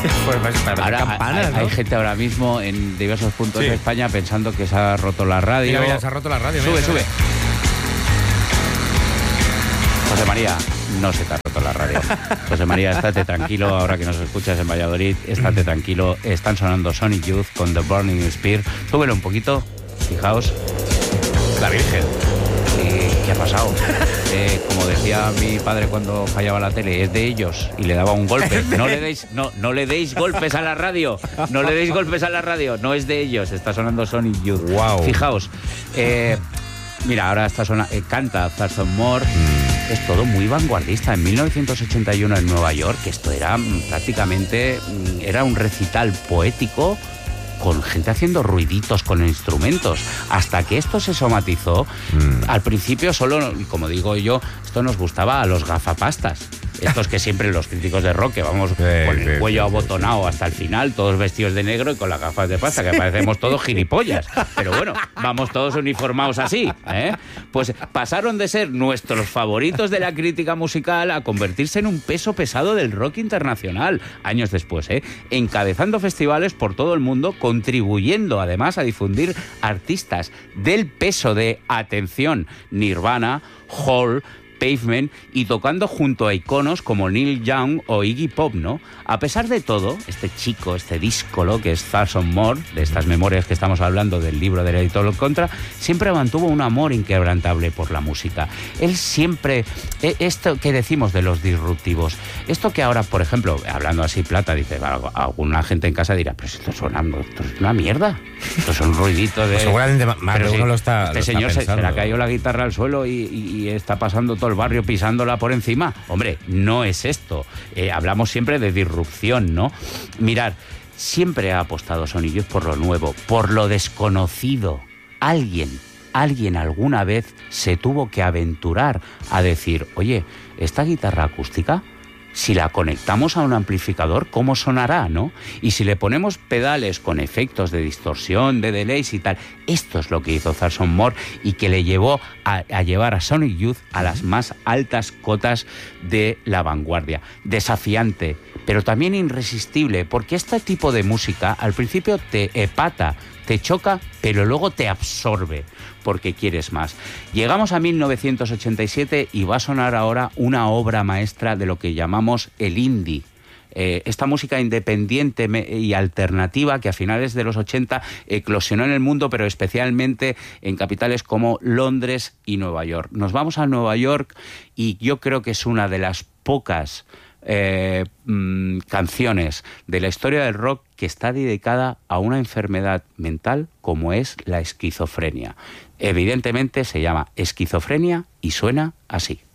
Pues para ahora campanas, ¿no? hay gente ahora mismo en diversos puntos de España pensando que se ha roto la radio. Mira, se ha roto la radio. Sube. José María, no se te ha roto la radio. José María, estate tranquilo, ahora que nos escuchas en Valladolid, estate tranquilo. Están sonando Sonic Youth con The Burning Spear. Súbelo un poquito, fijaos. La Virgen. ¿Qué ha pasado? Como decía mi padre cuando fallaba la tele, es de ellos, y le daba un golpe. No le deis golpes a la radio. No le deis golpes a la radio. No es de ellos. Está sonando Sonic Youth. Wow. Fijaos. Mira, ahora está canta Thurston Moore. Es todo muy vanguardista. En 1981 en Nueva York, esto era prácticamente era un recital poético con gente haciendo ruiditos con instrumentos, hasta que esto se somatizó. Al principio solo, como digo yo, esto nos gustaba a los gafapastas. Estos que siempre los críticos de rock, que vamos con el cuello abotonado hasta el final, todos vestidos de negro y con las gafas de pasta, que parecemos todos gilipollas. Pero bueno, vamos todos uniformados así, ¿eh? Pues pasaron de ser nuestros favoritos de la crítica musical a convertirse en un peso pesado del rock internacional, años después, encabezando festivales por todo el mundo, contribuyendo además a difundir artistas del peso de, atención, Nirvana, Hole, Pavement, y tocando junto a iconos como Neil Young o Iggy Pop, ¿no? A pesar de todo, este chico, este díscolo que es Thurston Moore, de estas memorias que estamos hablando del libro del editor Contra, siempre mantuvo un amor inquebrantable por la música. Él siempre, esto que decimos de los disruptivos, esto que ahora, por ejemplo, hablando así plata, dice, alguna gente en casa dirá, pero esto es una mierda, esto son ruiditos de... Pues seguramente más de uno lo está Este señor está se le ha caído la guitarra al suelo y está pasando todo el barrio pisándola por encima. Hombre, no es esto. Hablamos siempre de disrupción, ¿no? Mirad, siempre ha apostado Sonic Youth por lo nuevo, por lo desconocido. Alguien alguna vez se tuvo que aventurar a decir, oye, esta guitarra acústica, si la conectamos a un amplificador, ¿cómo sonará, no? Y si le ponemos pedales con efectos de distorsión, de delays y tal, esto es lo que hizo Thurston Moore y que le llevó a llevar a Sonic Youth a las más altas cotas de la vanguardia. Desafiante, pero también irresistible, porque este tipo de música al principio te epata, te choca, pero luego te absorbe, porque quieres más. Llegamos a 1987 y va a sonar ahora una obra maestra de lo que llamamos el indie. Esta música independiente y alternativa que a finales de los 80 eclosionó en el mundo, pero especialmente en capitales como Londres y Nueva York. Nos vamos a Nueva York y yo creo que es una de las pocas canciones de la historia del rock que está dedicada a una enfermedad mental como es la esquizofrenia. Evidentemente se llama esquizofrenia y suena así.